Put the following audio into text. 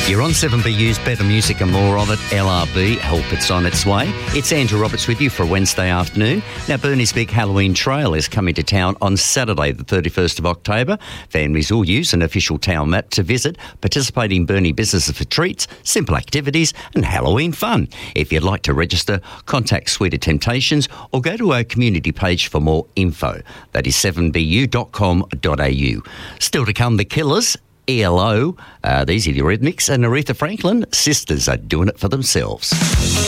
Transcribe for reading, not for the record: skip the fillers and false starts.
You're on 7BU's Better Music and More of it. LRB, help, it's on its way. It's Andrew Roberts with you for a Wednesday afternoon. Now, Burnie's big Halloween trail is coming to town on Saturday, the 31st of October. Families will use an official town map to visit, participating Burnie businesses for treats, simple activities and Halloween fun. If you'd like to register, contact Sweeter Temptations or go to our community page for more info. That is 7bu.com.au. Still to come, The Killers, ELO, these are the Eurythmics, and Aretha Franklin. Sisters are doing it for themselves.